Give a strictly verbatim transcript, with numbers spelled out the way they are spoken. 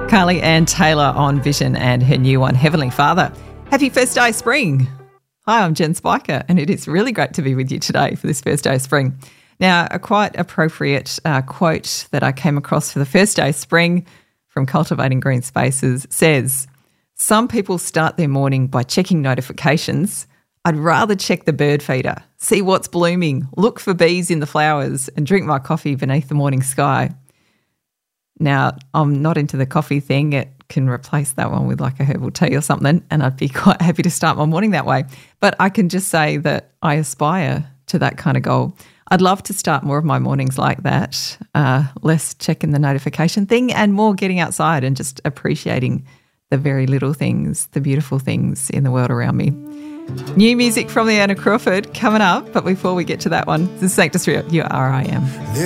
Carly Ann Taylor on Vision and her new one, Heavenly Father. Happy first day of spring. Hi, I'm Jen Spiker, and it is really great to be with you today for this first day of spring. Now, a quite appropriate uh, quote that I came across for the first day of spring from Cultivating Green Spaces says, "Some people start their morning by checking notifications. I'd rather check the bird feeder, see what's blooming, look for bees in the flowers, and drink my coffee beneath the morning sky." Now, I'm not into the coffee thing. It can replace that one with like a herbal tea or something, and I'd be quite happy to start my morning that way. But I can just say that I aspire to that kind of goal. I'd love to start more of my mornings like that, uh, less checking the notification thing and more getting outside and just appreciating the very little things, the beautiful things in the world around me. New music from Leanna Crawford coming up, but before we get to that one, this is Sanctus Rio, you are I Am.